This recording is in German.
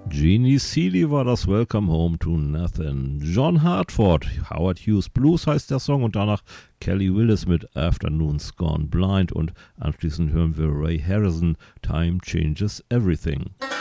Jeannie Seely war das Welcome Home to Nothing. John Hartford, Howard Hughes Blues heißt der Song und danach Kelly Willis mit Afternoons Gone Blind und anschließend hören wir Ray Harrison, Time Changes Everything.